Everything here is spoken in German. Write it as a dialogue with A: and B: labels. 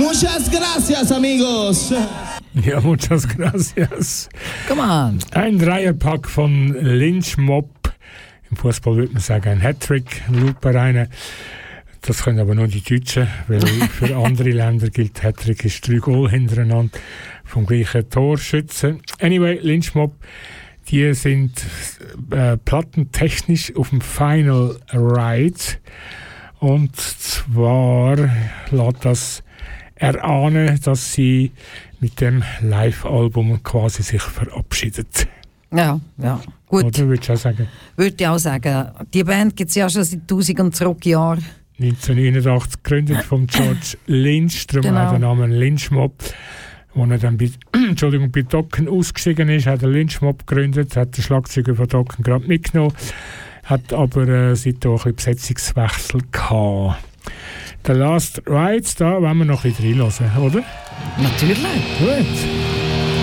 A: Muchas gracias, amigos.
B: Ja, muchas gracias.
C: Come on.
B: Ein Dreierpack von Lynch Mob. Im Fußball würde man sagen ein Hattrick, ein Lupereiner. Das können aber nur die Deutschen, weil für andere Länder gilt Hattrick ist 3 Goal hintereinander vom gleichen Torschützen. Anyway, Lynch Mob, die sind plattentechnisch auf dem Final Ride. Und zwar lässt das erahnen, dass sie mit dem Live-Album quasi sich verabschiedet.
C: Ja, gut.
B: Oder würdest du auch sagen?
C: Würde ich auch sagen. Die Band gibt es ja schon seit 1000 und zurück Jahren.
B: 1989 gegründet von George Lynch, darum
C: Genau.
B: auch der Name Lynch Mob. Als er dann bei Dokken ausgestiegen ist, hat er Lynch Mob gegründet, hat den Schlagzeuger von Dokken gerade mitgenommen, hat aber seitdem auch ein bisschen Besetzungswechsel gehabt. The Last Rides, da wollen wir noch ein bisschen reinhören, oder?
C: Natürlich.
B: Gut.